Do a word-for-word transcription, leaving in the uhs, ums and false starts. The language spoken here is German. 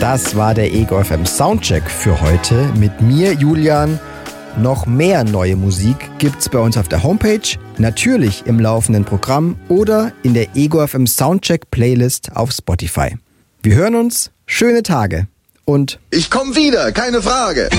Das war der Ego F M Soundcheck für heute mit mir, Julian. Noch mehr neue Musik gibt's bei uns auf der Homepage, natürlich im laufenden Programm oder in der Ego F M Soundcheck Playlist auf Spotify. Wir hören uns, schöne Tage und ich komm wieder, keine Frage.